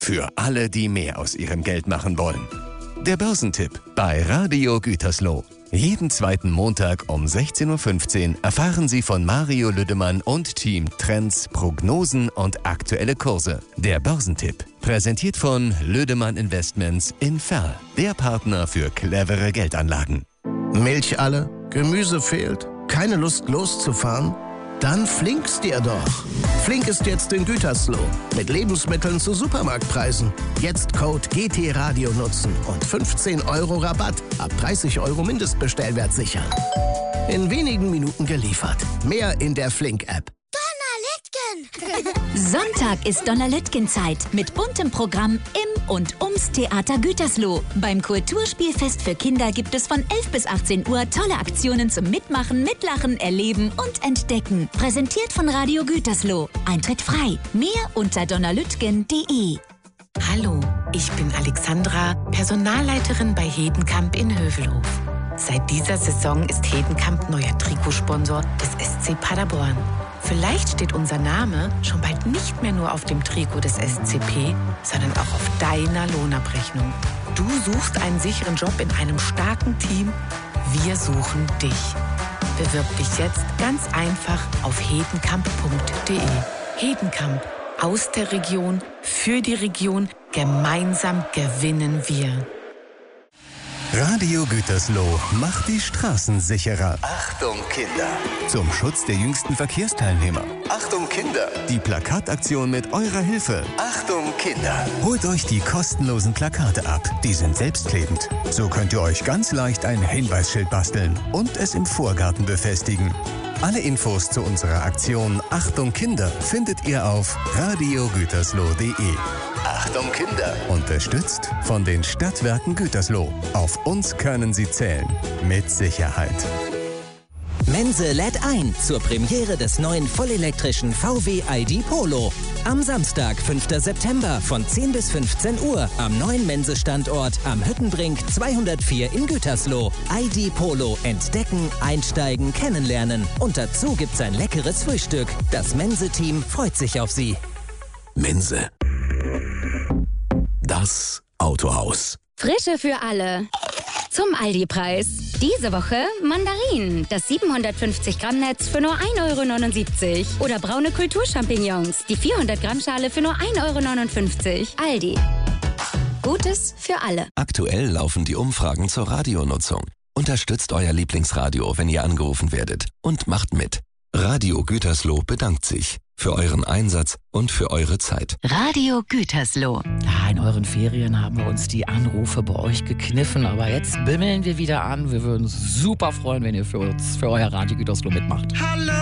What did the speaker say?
Für alle, die mehr aus ihrem Geld machen wollen. Der Börsentipp bei Radio Gütersloh. Jeden zweiten Montag um 16:15 Uhr erfahren Sie von Mario Lüdemann und Team Trends, Prognosen und aktuelle Kurse. Der Börsentipp, präsentiert von Lüdemann Investments in Verl, der Partner für clevere Geldanlagen. Milch alle, Gemüse fehlt, keine Lust loszufahren? Dann Flink's dir doch. Flink ist jetzt in Gütersloh. Mit Lebensmitteln zu Supermarktpreisen. Jetzt Code GT-Radio nutzen und 15 € Rabatt. Ab 30 € Mindestbestellwert sichern. In wenigen Minuten geliefert. Mehr in der Flink-App. Sonntag ist Donnerlütgen-Zeit mit buntem Programm im und ums Theater Gütersloh. Beim Kulturspielfest für Kinder gibt es von 11 bis 18 Uhr tolle Aktionen zum Mitmachen, Mitlachen, Erleben und Entdecken. Präsentiert von Radio Gütersloh. Eintritt frei. Mehr unter donnerlütgen.de. Hallo, ich bin Alexandra, Personalleiterin bei Hedenkamp in Hövelhof. Seit dieser Saison ist Hedenkamp neuer Trikotsponsor des SC Paderborn. Vielleicht steht unser Name schon bald nicht mehr nur auf dem Trikot des SCP, sondern auch auf deiner Lohnabrechnung. Du suchst einen sicheren Job in einem starken Team. Wir suchen dich. Bewirb dich jetzt ganz einfach auf hedenkamp.de. Hedenkamp. Aus der Region, für die Region, gemeinsam gewinnen wir. Radio Gütersloh macht die Straßen sicherer. Achtung Kinder! Zum Schutz der jüngsten Verkehrsteilnehmer. Achtung Kinder! Die Plakataktion mit eurer Hilfe. Achtung Kinder! Holt euch die kostenlosen Plakate ab. Die sind selbstklebend. So könnt ihr euch ganz leicht ein Hinweisschild basteln und es im Vorgarten befestigen. Alle Infos zu unserer Aktion Achtung Kinder findet ihr auf radiogütersloh.de. Achtung Kinder! Unterstützt von den Stadtwerken Gütersloh. Auf uns können Sie zählen. Mit Sicherheit. Mense lädt ein zur Premiere des neuen vollelektrischen VW ID Polo. Am Samstag, 5. September von 10 bis 15 Uhr am neuen Mense-Standort am Hüttenbrink 204 in Gütersloh. ID Polo entdecken, einsteigen, kennenlernen. Und dazu gibt's ein leckeres Frühstück. Das Mense-Team freut sich auf Sie. Mense. Das Autohaus. Frische für alle. Zum Aldi-Preis. Diese Woche Mandarinen. Das 750 Gramm Netz für nur 1,79 €. Oder braune Kulturchampignons. Die 400 Gramm Schale für nur 1,59 €. Aldi. Gutes für alle. Aktuell laufen die Umfragen zur Radionutzung. Unterstützt euer Lieblingsradio, wenn ihr angerufen werdet. Und macht mit. Radio Gütersloh bedankt sich für euren Einsatz und für eure Zeit. Radio Gütersloh. Ja, in euren Ferien haben wir uns die Anrufe bei euch gekniffen, aber jetzt bimmeln wir wieder an. Wir würden uns super freuen, wenn ihr für uns, für euer Radio Gütersloh mitmacht. Hallo!